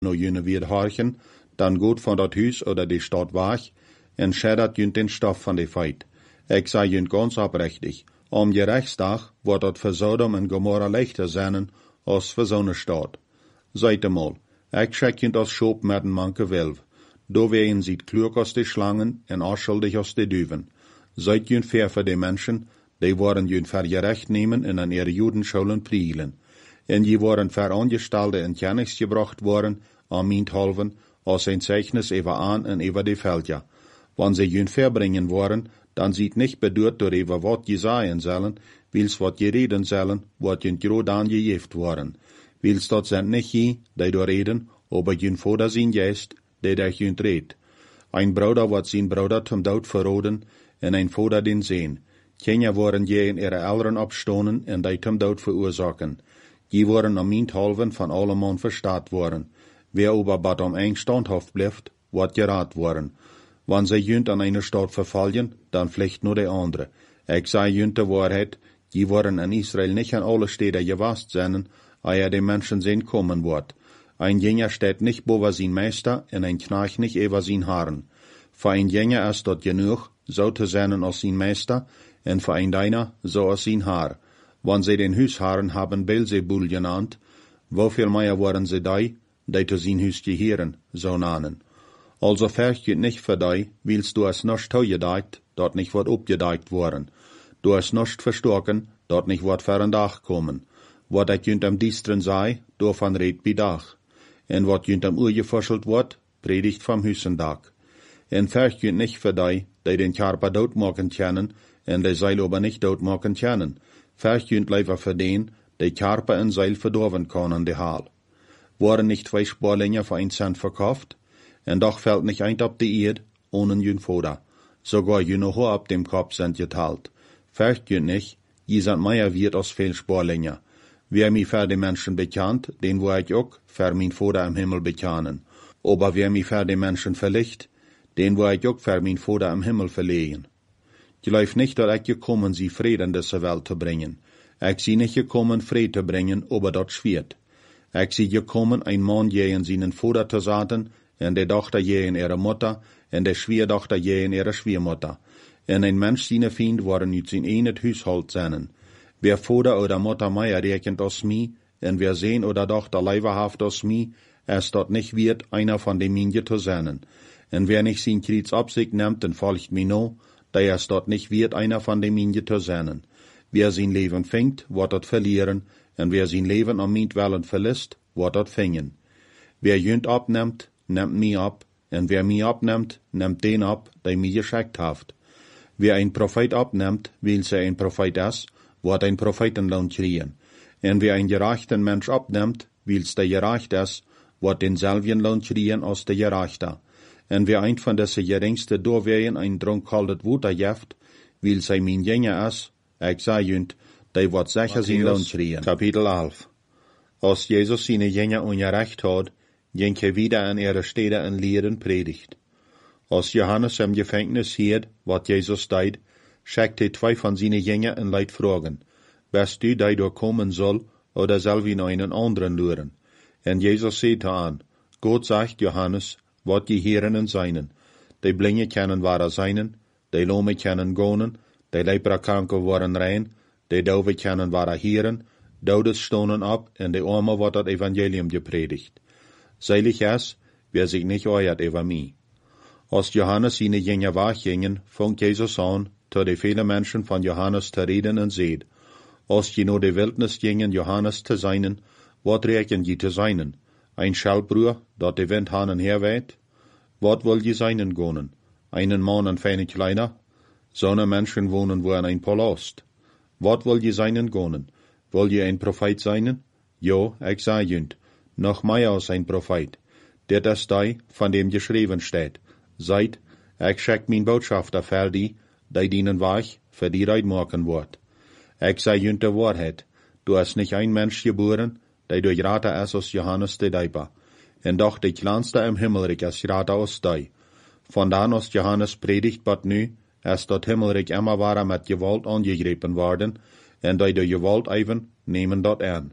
no jene wird horchen, dan goed van dat huis oder die stad weg, en schädert jünt den Stoff van de feit. Ik sei jünt ganz oprechtig, om je rechtsdag wordt dat voor Sodom en Gomorra leichter zijn als voor zo'n stad. Seid mal, ik schek jünt als Schop met een manke wilf. Do ween ziet klug als de slangen en onschuldig als de duven. Seid jünt fair voor de mensen, die worden jünt ver je recht nemen en aan ihre Judenschulen prielen. En je worden ver angestelde in kennis gebracht worden, aan minthalven, als een zeichnis even aan en even de veldja. Wann sie jünt verbringen worden, dan ziet nicht bedoeld door even wat je zeggen zullen, wils wat je reden zullen, wat jünt groot aan je jeft worden. Wils dat zijn nicht je, die door reden, aber jünt vader zien jest, die dich jünt redt. Ein Bruder wat zijn Bruder zum dood verroden, en ein vader den zeen. Kinder worden je in ihre Eltern abstonen en die zum dood verursachen. Die worden am minthalven van alleman verstaat worden. Wer aber bat am eng standhaft blijft, wordt geraad worden. Wann sie jünt an eine Stadt verfallen, dann vielleicht nur der andere. Ich sei jünt de Wahrheit, die worden in Israel nicht an alle Städte gewast sein, ehe die Menschen sehen kommen wird. Ein Jünger steht nicht boven sein Meister, und ein Knecht nicht über sein Herrn. Für ein Jünger ist dort genug, so zu sein als sein Meister, und für ein Deiner, so als sein Herr. Wann sie den Hausherren haben Beelzebul genannt, wofür mehr waren sie die zu sein Haus gehören, so nannen. Also fürchtet nicht für dich, willst du es nicht toegedeiht, dort nicht wird abgedeiht worden. Du es nicht verstocken, dort nicht wird für ein Dach kommen. Wat ich jünt am Diestren sei, davon red bei Dach. En wat jünt am Uhr gefuschelt wird, predigt vom Hüsendach. En fürchtet nicht für dich, die den Körper dort machen können, en die Seil aber nicht dort machen können. Fürchtet lieber für den, die Körper en Seil verdorben können, die Haal. Worden nicht 2 Sparlinge für 1 Cent verkauft? En doch fällt nicht ein ab die Erde, ohne jün Foda. Sogar jün noch ab dem Kopf sind geteilt. Fürcht jün nicht, je sind mehr wert als viel Sparlinge. Wer mi für die Menschen bekannt, den wo ich auch für mein Foda im Himmel bekannen. Aber wer mi für die Menschen verlicht, den wo ich auch für mein Foda im Himmel verlegen. Ich glaub nicht, dass ich gekommen sie Frieden in diese Welt zu bringen. Ich sie nicht gekommen, Frieden zu bringen, aber das schwert. Ich sie gekommen, ein Mann je in seinen Foda zu saten, en de dochter je in ihre Mutter, en de Schwiegerdochter je in ihre Schwiegermutter. En ein Mensch seine Fiend worden uit zijn enet Haushalt zijn. Wer Vater oder Mutter mehr rekent als mi, en wer Sehn oder Tochter leiberhaft als mi, es dort nicht wird, einer von dem Minje zu sein. En wer nicht sein Krieg ab sich nimmt, den folgt mi no, da es dort nicht wird, einer von dem Minje zu sein. Wer sein Leben fängt, wird dort verlieren, en wer sein Leben am Mietwellen verlässt, wird dort fängen. Wer jünt abnimmt, nimmt mi ab, en wer mi abnimmt, nimmt den ab, der mi geschickt haft. Wer ein Prophet abnimmt, weil sie ein Prophet ist, wird ein Prophetenlohn kriegen. En wer ein gerechten Mensch abnimmt, weil der gerecht ist, wird denselben Lohn kriegen als der Gerechte. En wer ein von dessen geringste doorwegen ein drunkkaldet Wuter jeft, weil sie mein Jünger ist, ich sei jünt, der wird sicher sein Lohn kriegen. Kapitel 11. Als Jesus seine Jünger ungerecht hat, ging er wieder an ihre Städte en Lehren predigt. Als Johannes im Gefängnis hielt, wat Jesus deed, schickte 2 von seinen Jüngern en leid fragen, bist du, der dort kommen soll, oder soll wir noch einen anderen luren? En Jesus sagte an, Gott sagt Johannes, wat die Herren en seinen, die Blinde können wahre seinen, die Lahme können gonen, die Leprakranke waren rein, die Dove können wahre Herren, Dodes stonen ab, en die Arme wordt das Evangelium gepredigt. Selig ist, wer sich nicht euert über mich. Als Johannes seine Jünger weggingen, fängt Jesus an, zu den vielen Menschen von Johannes zu reden und seht, als je nur die Wildnis gingen, Johannes zu seinen, wat reken je zu seinen? Ein Schellbruch, dat de Wind hanen herweht? Wat will je seinen gonen? Einen Mann en feine Kleider? Sonne Menschen wohnen wo in ein Palast. Wat will je seinen gonen? Will je ein Prophet seinen? Jo, ich sag jünt. Noch mehr als ein Prophet. Der das die, von dem geschrieben steht. Seid, ich schick mein Botschafter für die dienen Weg für die Reid machen wird. Ich sei jünt der Wahrheit. Du hast nicht ein Mensch geboren, der durch Rata ist als Johannes der Deiber. Und doch die kleinste im Himmelreich ist Rata als die. Von da als Johannes predigt bat nu, ist dort Himmelreich immer wahrer mit Gewalt angegriffen worden, und die Gewalt even nehmen dort an.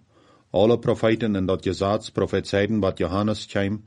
Alle Propheten in dat Gesetz prophezeiden, wat Johannes käm,